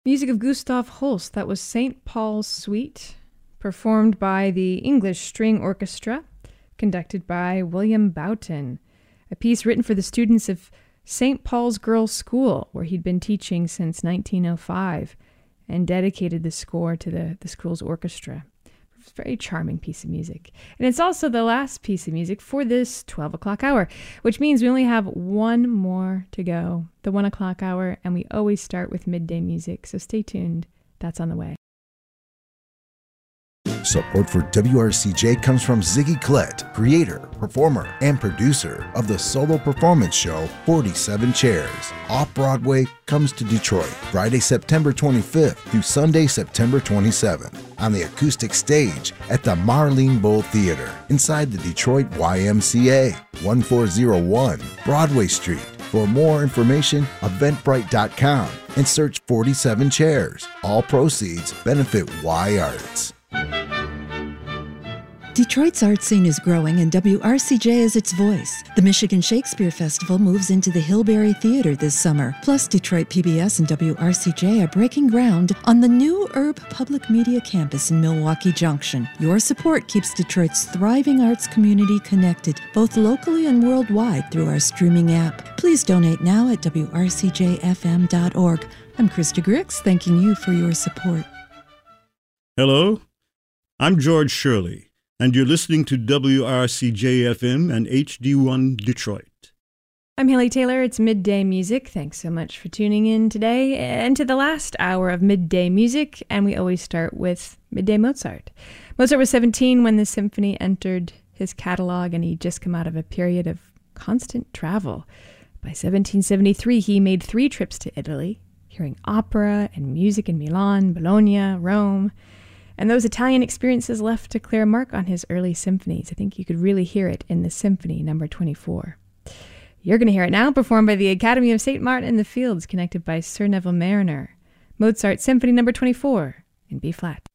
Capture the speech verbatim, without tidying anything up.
Music of Gustav Holst. That was Saint Paul's Suite, performed by the English String Orchestra, conducted by William Boughton. A piece written for the students of Saint Paul's Girls' School, where he'd been teaching since nineteen oh five, and dedicated the score to the, the school's orchestra. It's a very charming piece of music. And it's also the last piece of music for this twelve o'clock hour, which means we only have one more to go, the one o'clock hour, and we always start with midday music, so stay tuned. That's on the way. Support for W R C J comes from Ziggy Klett, creator, performer, and producer of the solo performance show forty-seven Chairs. Off-Broadway comes to Detroit Friday, September twenty-fifth through Sunday, September twenty-seventh on the acoustic stage at the Marlene Bowl Theater inside the Detroit Y M C A, one four zero one Broadway Street. For more information, eventbrite dot com and search forty-seven Chairs. All proceeds benefit Y Arts. Detroit's art scene is growing and W R C J is its voice. The Michigan Shakespeare Festival moves into the Hillberry Theater this summer. Plus, Detroit P B S and W R C J are breaking ground on the new Urb Public Media Campus in Milwaukee Junction. Your support keeps Detroit's thriving arts community connected, both locally and worldwide, through our streaming app. Please donate now at W R C J F M dot org. I'm Krista Grix, thanking you for your support. Hello, I'm George Shirley, and you're listening to W R C J F M and H D one Detroit. I'm Haley Taylor. It's Midday Music. Thanks so much for tuning in today and to the last hour of Midday Music, and we always start with Midday Mozart. Mozart was seventeen when the symphony entered his catalog, and he'd just come out of a period of constant travel. By seventeen seventy-three, he made three trips to Italy, hearing opera and music in Milan, Bologna, Rome. And those Italian experiences left a clear mark on his early symphonies. I think you could really hear it in the Symphony number twenty-four. You're going to hear it now, performed by the Academy of Saint Martin in the Fields, connected by Sir Neville Mariner. Mozart Symphony number twenty-four in B flat.